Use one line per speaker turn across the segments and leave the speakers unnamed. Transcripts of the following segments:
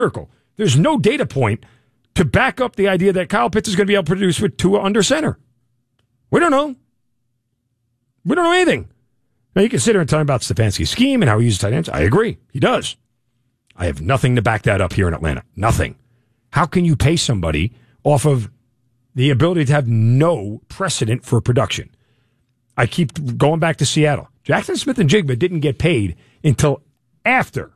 miracle. There's no data point to back up the idea that Kyle Pitts is going to be able to produce with Tua under center. We don't know. We don't know anything. Now, you can sit here and talk about Stefanski's scheme and how he uses tight ends. I agree. He does. I have nothing to back that up here in Atlanta. Nothing. How can you pay somebody off of the ability to have no precedent for production? I keep going back to Seattle. Jackson Smith-Njigba didn't get paid until after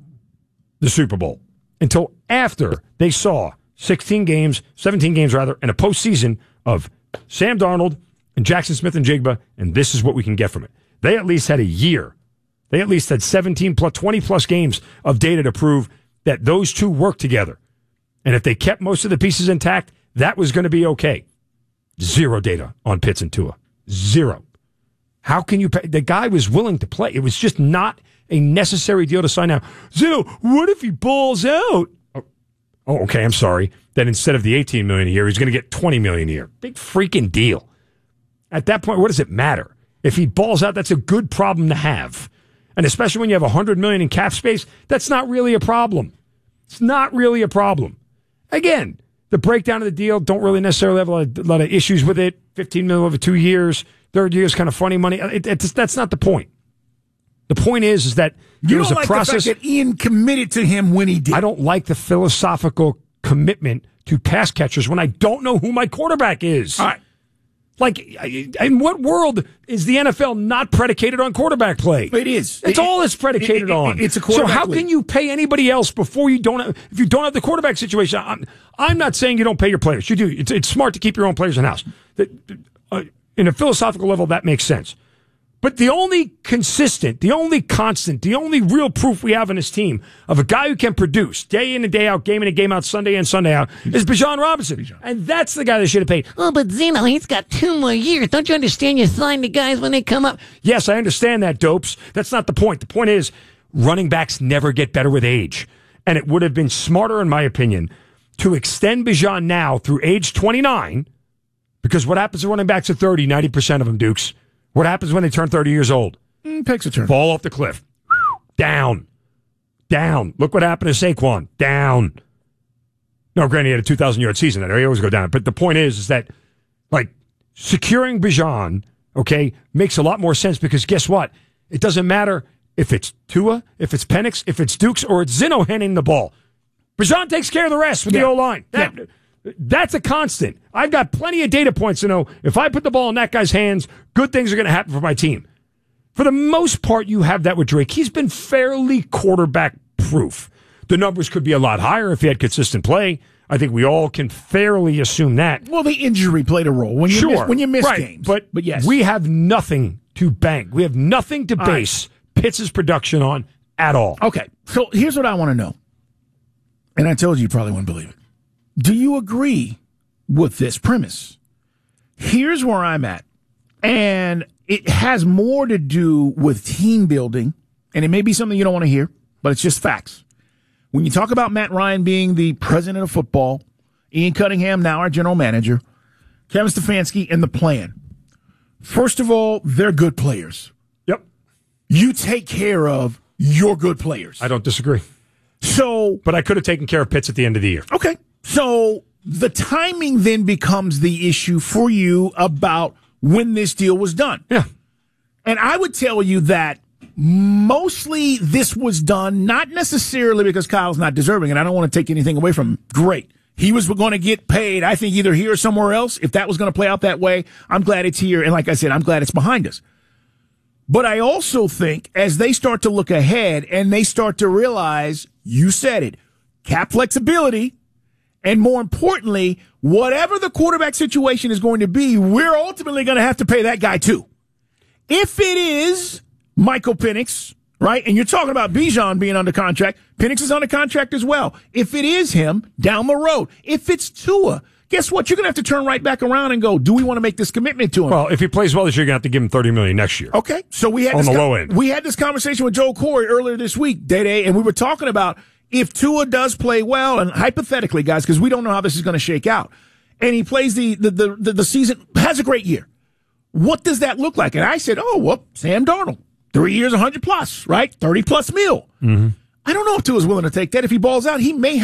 the Super Bowl, until after they saw 17 games, and a postseason of Sam Darnold and Jackson Smith-Njigba, and this is what we can get from it. They at least had a year. They at least had 17 plus 20 plus games of data to prove that those two work together. And if they kept most of the pieces intact, that was going to be okay. Zero data on Pitts and Tua. Zero. How can you pay? The guy was willing to play. It was just not a necessary deal to sign now. Zeno, what if he balls out? Oh, okay, I'm sorry. Then instead of the $18 million a year, he's going to get $20 million a year. Big freaking deal. At that point, what does it matter? If he balls out, that's a good problem to have. And especially when you have $100 million in cap space, that's not really a problem. It's not really a problem. Again, the breakdown of the deal don't really necessarily have a lot of issues with it. $15 million over 2 years. Third year is kind of funny money. That's not the point. The point is that there was a process.
The fact that Ian committed to him when he did.
I don't like the philosophical commitment to pass catchers when I don't know who my quarterback is.
All right.
Like, in what world is the NFL not predicated on quarterback play?
It is.
It's all it's predicated on.
It's a quarterback
So how
league.
can you pay anybody else before you don't have, if you don't have the quarterback situation? I'm not saying you don't pay your players. You do. It's smart to keep your own players in-house. In a philosophical level, that makes sense. But the only consistent, the only constant, the only real proof we have in this team of a guy who can produce day in and day out, game in and game out, Sunday in, Sunday out, is Bijan Robinson. And that's the guy they should have paid.
Oh, but Zeno, he's got 2 more years. Don't you understand you sign the guys when they come up?
Yes, I understand that, dopes. That's not the point. The point is running backs never get better with age. And it would have been smarter, in my opinion, to extend Bijan now through age 29, because what happens to running backs at 30, 90% of them, Dukes? What happens when they turn 30 years old?
Takes a turn.
Fall off the cliff. Down. Look what happened to Saquon. Down. No, granted, he had a 2,000-yard season. He always go down. But the point is that, like, securing Bijan, okay, makes a lot more sense because guess what? It doesn't matter if it's Tua, if it's Penix, if it's Dukes, or it's Zeno handing the ball. Bijan takes care of the rest with the O-line. That's a constant. I've got plenty of data points to know if I put the ball in that guy's hands, good things are going to happen for my team. For the most part, you have that with Drake. He's been fairly quarterback-proof. The numbers could be a lot higher if he had consistent play. I think we all can fairly assume that.
Well, the injury played a role when you miss games.
But
yes,
we have nothing to bank. We have nothing to base Pitts' production on at all.
Okay, so here's what I want to know. And I told you you probably wouldn't believe it. Do you agree with this premise? Here's where I'm at. And it has more to do with team building. And it may be something you don't want to hear, but it's just facts. When you talk about Matt Ryan being the president of football, Ian Cunningham, now our general manager, Kevin Stefanski, and the plan. First of all, they're good players.
Yep.
You take care of your good players.
I don't disagree. But I could have taken care of Pitts at the end of the year.
Okay. So the timing then becomes the issue for you about when this deal was done.
Yeah.
And I would tell you that mostly this was done not necessarily because Kyle's not deserving, and I don't want to take anything away from him. Great. He was going to get paid, I think, either here or somewhere else. If that was going to play out that way, I'm glad it's here. And like I said, I'm glad it's behind us. But I also think as they start to look ahead and they start to realize, you said it, cap flexibility, and more importantly, whatever the quarterback situation is going to be, we're ultimately going to have to pay that guy too. If it is Michael Penix, right, and you're talking about Bijan being under contract, Penix is under contract as well. If it is him, down the road. If it's Tua, guess what? You're going to have to turn right back around and go, do we want to make this commitment to him?
Well, if he plays well this year, you're going to have to give him $30 million next year.
Okay, so we had
on the low end.
We had this conversation with Joe Corey earlier this week, Day, and we were talking about if Tua does play well, and hypothetically, guys, because we don't know how this is going to shake out, and he plays the season, has a great year, what does that look like? And I said, Sam Darnold, 3 years, 100 plus, right? 30 plus mil.
Mm-hmm.
I don't know if Tua's willing to take that. If he balls out, he may